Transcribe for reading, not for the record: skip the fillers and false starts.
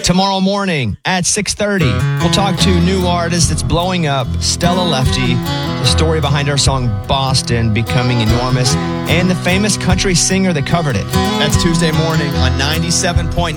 Tomorrow morning at 6:30, we'll talk to new artist that's blowing up, Stella Lefty, the story behind our song Boston becoming enormous, and the famous country singer that covered it. That's Tuesday morning on 97.9